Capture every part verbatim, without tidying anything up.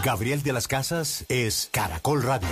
Gabriel de las Casas es Caracol Radio.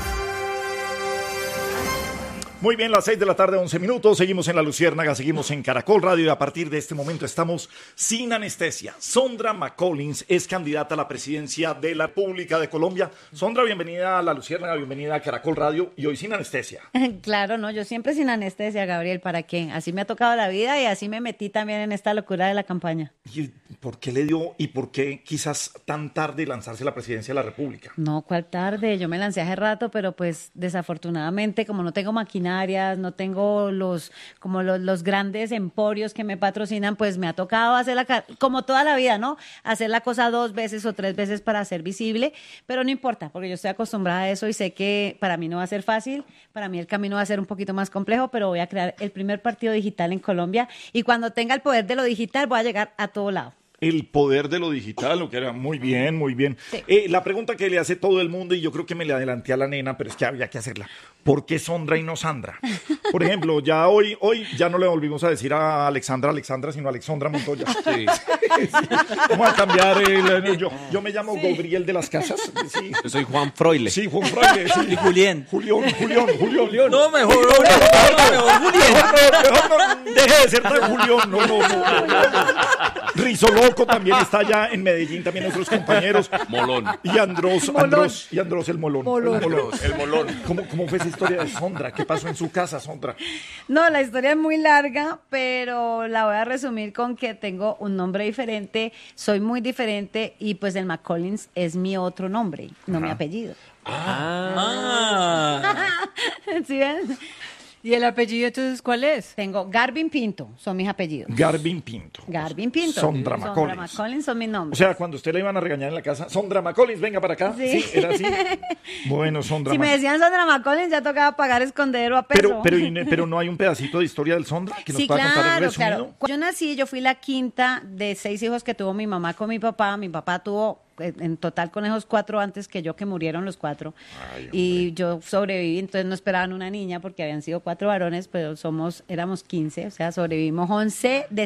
Muy bien, las seis de la tarde, once minutos, seguimos en La Luciérnaga, seguimos en Caracol Radio y a partir de este momento estamos sin anestesia. Sondra McCollins es candidata a la presidencia de la República de Colombia. Sondra, bienvenida a La Luciérnaga, bienvenida a Caracol Radio y hoy sin anestesia. Claro, no, yo siempre sin anestesia, Gabriel, ¿para qué? Así me ha tocado la vida y así me metí también en esta locura de la campaña. ¿Y por qué le dio y por qué quizás tan tarde lanzarse a la presidencia de la República? No, ¿cuál tarde? Yo me lancé hace rato, pero pues desafortunadamente como no tengo maquinaria, no tengo los como los, los grandes emporios que me patrocinan, pues me ha tocado hacer la, como toda la vida, ¿no? Hacer la cosa dos veces o tres veces para ser visible, pero no importa, porque yo estoy acostumbrada a eso y sé que para mí no va a ser fácil, para mí el camino va a ser un poquito más complejo, pero voy a crear el primer partido digital en Colombia y cuando tenga el poder de lo digital voy a llegar a todo lado. El poder de lo digital, lo que era muy bien, muy bien. Sí. Eh, la pregunta que le hace todo el mundo, y yo creo que me le adelanté a la nena, pero es que había que hacerla. ¿Por qué Sondra y no Sandra? Por ejemplo, ya hoy, hoy ya no le volvimos a decir a Alexandra, Alexandra, sino Alexandra Montoya. Sí. Sí. Vamos a cambiar el... Yo, yo me llamo sí. Gabriel de las Casas. Sí. Yo soy Juan Froile. Sí, Juan Froile. Sí. Y Julián. Julián, Julián, Julián. No, mejor, no, mejor, mejor Julián. No, mejor no, deje de ser tan Julián. No, no, no. Rizoloco también está allá en Medellín, también nuestros compañeros. Molón. Y Andros, Molón. Andros, y Andros el Molón. Molón. El Molón. El Molón. ¿Cómo, ¿Cómo fue esa historia de Sondra? ¿Qué pasó en su casa, Sondra? No, la historia es muy larga, pero la voy a resumir con que tengo un nombre diferente, soy muy diferente y pues el McCollins es mi otro nombre, no Ajá. mi apellido. Ah. ¿Sí ven? ¿Y el apellido entonces cuál es? Tengo Garvin Pinto, son mis apellidos. Garvin Pinto. Garvin Pinto. Sondra Sondra McCollins. McCollins son mis O nombres. sea, cuando usted le iban a regañar en la casa, Sondra McCollins, venga para acá. Sí. Era así. Bueno, Sondra Si me Mac- decían Sondra McCollins ya tocaba pagar escondedero a peso. Pero, pero, y- pero no hay un pedacito de historia del Sondra que nos Sí, pueda contar claro, resumido. claro. Cuando yo nací, yo fui la quinta de seis hijos que tuvo mi mamá con mi papá. Mi papá tuvo eh, en total con esos cuatro antes que yo, que murieron los cuatro. Ay, y yo sobreviví, entonces no esperaban una niña porque habían sido cuatro varones, pero somos, éramos quince, o sea, sobrevivimos once de